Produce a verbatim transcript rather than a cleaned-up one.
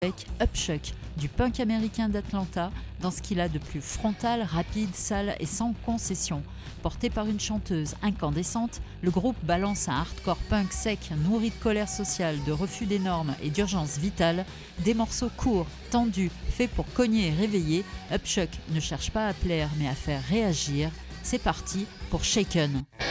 avec Upchuck, du punk américain d'Atlanta, dans ce qu'il a de plus frontal, rapide, sale et sans concession. Porté par une chanteuse incandescente, le groupe balance un hardcore punk sec, nourri de colère sociale, de refus des normes et d'urgence vitale, des morceaux courts, tendus, faits pour cogner et réveiller. Upchuck ne cherche pas à plaire mais à faire réagir. C'est parti pour Shaken.